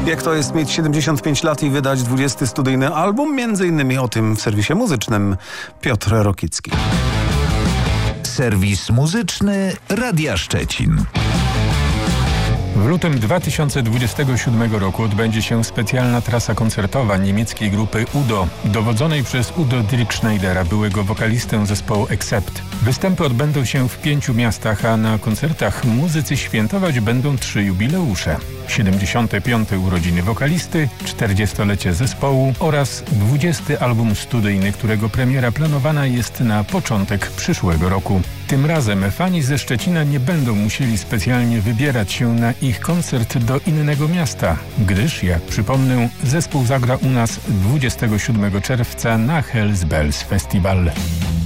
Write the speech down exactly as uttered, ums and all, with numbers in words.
Jak to jest mieć siedemdziesiąt pięć lat i wydać dwudziesty studyjny album? Między innymi o tym w serwisie muzycznym Piotr Rokicki. Serwis muzyczny Radia Szczecin. W lutym dwa tysiące dwudziestego siódmego roku odbędzie się specjalna trasa koncertowa niemieckiej grupy Udo, dowodzonej przez Udo Dirkschneidera, byłego wokalistę zespołu Accept. Występy odbędą się w pięciu miastach, a na koncertach muzycy świętować będą trzy jubileusze. siedemdziesiąte piąte urodziny wokalisty, czterdziestolecie zespołu oraz dwudziesty album studyjny, którego premiera planowana jest na początek przyszłego roku. Tym razem fani ze Szczecina nie będą musieli specjalnie wybierać się na ich koncert do innego miasta, gdyż, jak przypomnę, zespół zagra u nas dwudziestego siódmego czerwca na Hells Bells Festival.